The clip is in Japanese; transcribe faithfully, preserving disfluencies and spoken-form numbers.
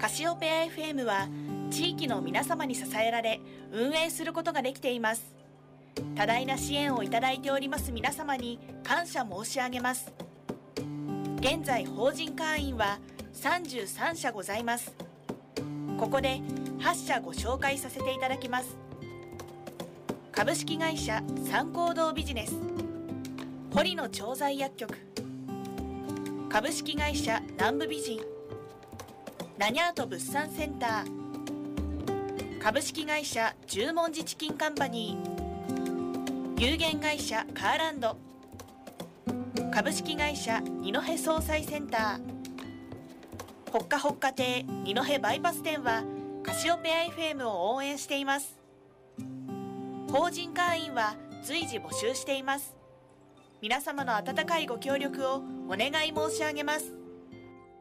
カシオペア エフエム は地域の皆様に支えられ運営することができています。多大な支援をいただいております皆様に感謝申し上げます。現在法人会員はさんじゅうさんしゃございます。ここではっしゃご紹介させていただきます。株式会社三光堂ビジネス、堀野調剤薬局、株式会社南部美人、ラニャート物産センター、株式会社十文字チキンカンパニー、有限会社カーランド、株式会社二戸総裁センター、ほっかほっか亭二戸バイパス店はカシオペア エフエム を応援しています。法人会員は随時募集しています。皆様の温かいご協力をお願い申し上げます。